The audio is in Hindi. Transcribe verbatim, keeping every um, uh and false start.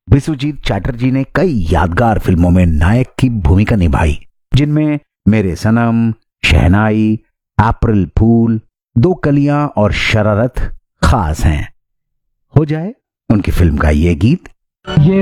बिस्वजीत चैटर्जी ने कई यादगार फिल्मों में नायक की भूमिका निभाई, जिनमें मेरे सनम, शहनाई, अप्रैल फूल, दो कलियां और शरारत खास हैं। हो जाए उनकी फिल्म का ये गीत। ये